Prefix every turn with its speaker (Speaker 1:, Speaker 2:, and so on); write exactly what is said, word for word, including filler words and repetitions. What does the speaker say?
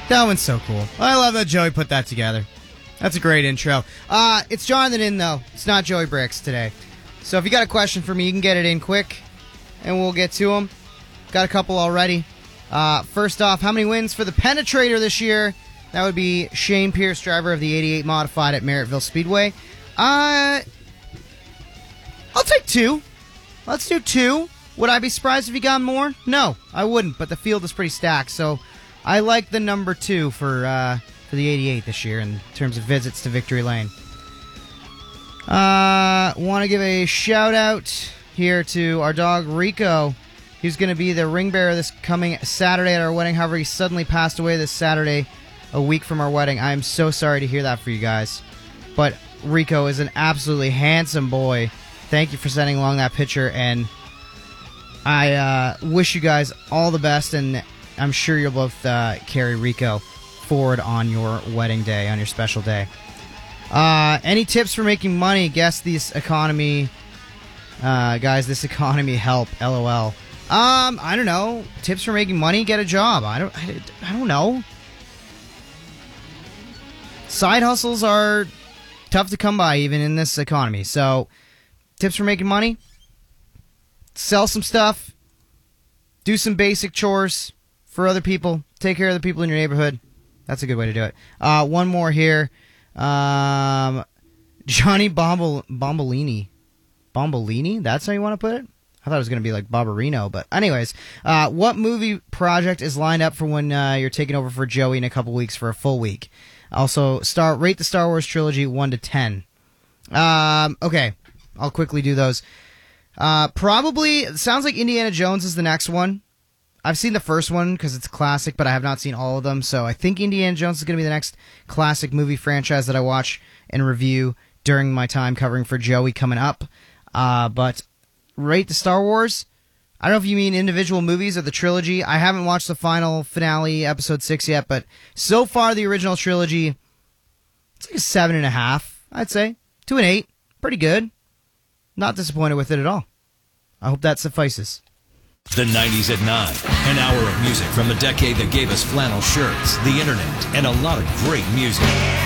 Speaker 1: That one's so cool. I love that Joey put that together. That's a great intro. Uh, it's Jonathan in, though. It's not Joey Bricks today. So if you got a question for me, you can get it in quick, and we'll get to them. Got a couple already. Uh, first off, how many wins for the Penetrator this year? That would be Shane Pierce, driver of the eighty-eight Modified at Merrittville Speedway. Uh, I'll take two. Let's do two. Would I be surprised if he got more? No, I wouldn't, but the field is pretty stacked, so I like the number two for uh, for the eighty-eight this year in terms of visits to Victory Lane. Uh, want to give a shout-out here to our dog, Rico. He's going to be the ring bearer this coming Saturday at our wedding. However, he suddenly passed away this Saturday, a week from our wedding. I am so sorry to hear that for you guys. But Rico is an absolutely handsome boy. Thank you for sending along that picture, and I uh, wish you guys all the best, and I'm sure you'll both uh, carry Rico forward on your wedding day, on your special day. Uh, any tips for making money? Guess this economy, uh, guys, this economy help, LOL. Um, I don't know. Tips for making money? Get a job. I don't, I, I don't know. Side hustles are tough to come by even in this economy. So, tips for making money? Sell some stuff. Do some basic chores for other people. Take care of the people in your neighborhood. That's a good way to do it. Uh, one more here. Um, Johnny Bomble, Bombolini. Bombolini? That's how you want to put it? I thought it was going to be like Barbarino, but anyways. Uh, what movie project is lined up for when uh, you're taking over for Joey in a couple weeks for a full week? Also, star rate the Star Wars trilogy one to ten. Um, okay, I'll quickly do those. Uh, probably, it sounds like Indiana Jones is the next one. I've seen the first one because it's a classic, but I have not seen all of them. So I think Indiana Jones is going to be the next classic movie franchise that I watch and review during my time covering for Joey coming up. Uh, but rate the Star Wars. I don't know if you mean individual movies or the trilogy. I haven't watched the final finale, episode six yet, but so far the original trilogy, it's like a seven and a half, I'd say. To an eight. Pretty good. Not disappointed with it at all. I hope that suffices.
Speaker 2: The nineties at nine. An hour of music from the decade that gave us flannel shirts, the internet, and a lot of great music.